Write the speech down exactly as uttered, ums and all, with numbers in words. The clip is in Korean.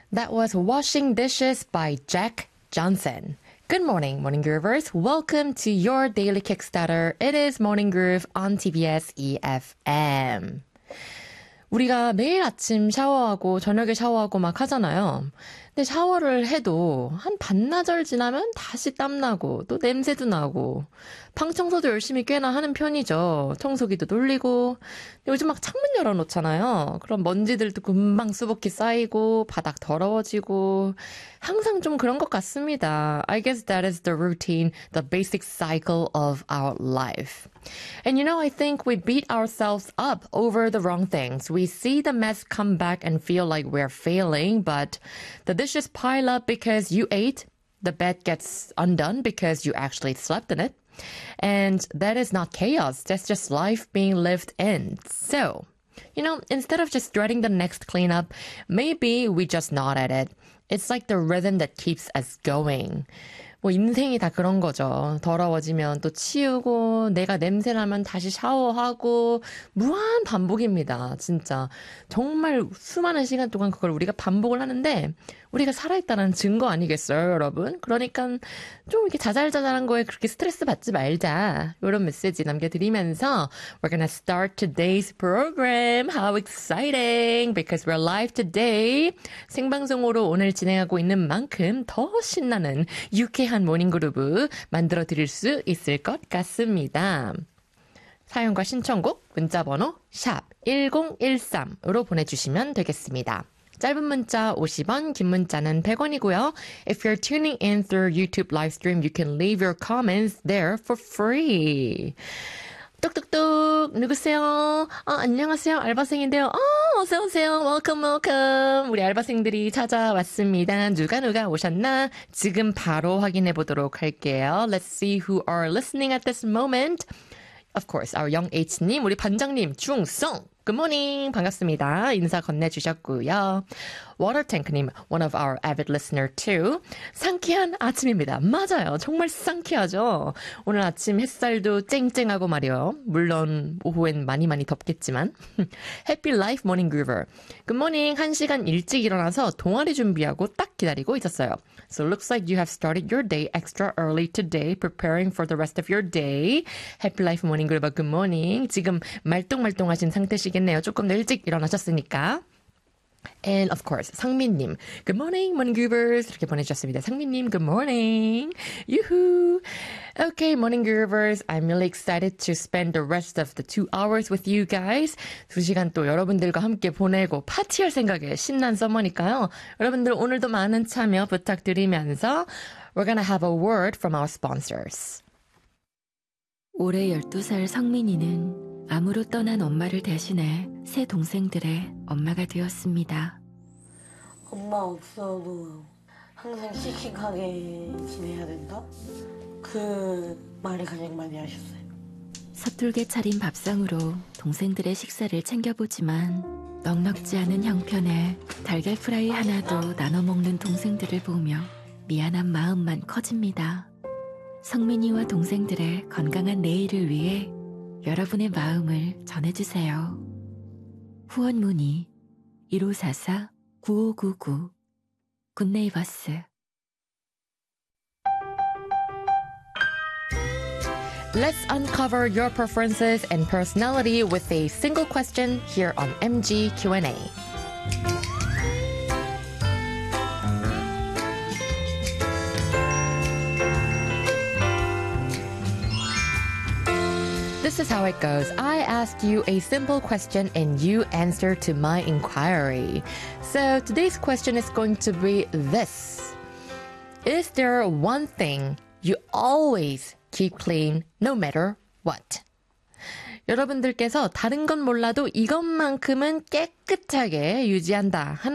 That was Washing Dishes by Jack Johnson. Good morning, Morning Groovers. Welcome to your daily Kickstarter. It is Morning Groove on 티비에스 E F M. 우리가 매일 아침 샤워하고 저녁에 샤워하고 막 하잖아요. 근데 샤워를 해도 한 반나절 지나면 다시 땀나고 또 냄새도 나고 방 청소도 열심히 꽤나 하는 편이죠. 청소기도 돌리고 요즘 막 창문 열어놓잖아요. 그럼 먼지들도 금방 수북히 쌓이고 바닥 더러워지고 항상 좀 그런 것 같습니다. I guess that is the routine, the basic cycle of our life. And you know, I think we beat ourselves up over the wrong things. We see the mess come back and feel like we're failing, but the dishes pile up because you ate, the bed gets undone because you actually slept in it. And that is not chaos. That's just life being lived in. So, you know, instead of just dreading the next cleanup, maybe we just nod at it. It's like the rhythm that keeps us going. 뭐 인생이 다 그런 거죠. 더러워지면 또 치우고 내가 냄새나면 다시 샤워하고 무한 반복입니다. 진짜 정말 수많은 시간 동안 그걸 우리가 반복을 하는데 우리가 살아있다는 증거 아니겠어요, 여러분? 그러니까 좀 이렇게 자잘자잘한 거에 그렇게 스트레스 받지 말자. 이런 메시지 남겨드리면서 We're gonna start today's program. How exciting! Because we're live today. 생방송으로 오늘 진행하고 있는 만큼 더 신나는 유쾌한 모닝그루브 만들어 드릴 수 있을 것 같습니다. 사연과 신청곡 문자번호 샵 일공일삼으로 보내주시면 되겠습니다. 짧은 문자 오십 원, 긴 문자는 백 원이고요. If you're tuning in through YouTube live stream, you can leave your comments there for free. 뚝뚝뚝 누구세요? 아, 안녕하세요. 알바생인데요. 어, 어서오세요. Welcome, welcome. 우리 알바생들이 찾아왔습니다. 누가 누가 오셨나? 지금 바로 확인해 보도록 할게요. Let's see who are listening at this moment. Of course, our young H님, 우리 반장님, 중성. Good morning. 반갑습니다. 인사 건네주셨고요. Watertank님, one of our avid listener too. 상쾌한 아침입니다. 맞아요. 정말 상쾌하죠. 오늘 아침 햇살도 쨍쨍하고 말이요. 물론 오후엔 많이 많이 덥겠지만. Happy Life Morning Groover. Good morning. 한 시간 일찍 일어나서 동아리 준비하고 딱 기다리고 있었어요. So looks like you have started your day extra early today, preparing for the rest of your day. Happy Life Morning Groover. Good morning. 지금 말똥말똥하신 상태시겠네요. 조금 더 일찍 일어나셨으니까. And of course, 상민님, good morning, morning groovers. 이렇게 보내주셨습니다. 상민님, good morning. Yoo-hoo. Okay, morning groovers. I'm really excited to spend the rest of the two hours with you guys. 두 시간 또 여러분들과 함께 보내고 파티할 생각에 신난 서머니까요. 여러분들 오늘도 많은 참여 부탁드리면서 we're gonna have a word from our sponsors. 올해 열두 살 성민이는 암으로 떠난 엄마를 대신해 새 동생들의 엄마가 되었습니다. 엄마 없어도 항상 씩씩하게 지내야 된다? 그 말을 가장 많이 하셨어요. 서툴게 차린 밥상으로 동생들의 식사를 챙겨보지만 넉넉지 않은 형편에 달걀 프라이 하나도 나눠 먹는 동생들을 보며 미안한 마음만 커집니다. 성민이와 동생들의 건강한 내일을 위해 여러분의 마음을 전해주세요. 후원 문의 일오사사 구오구구 굿네이버스. Let's uncover your preferences and personality with a single question here on M G Q and A. This is how it goes. I ask you a simple question and you answer to my inquiry. So today's question is going to be this. Is there one thing you always keep clean no matter what? 여러분들께서 다른 건 몰라도 이것만큼은 깨끗하게 유지한다 하는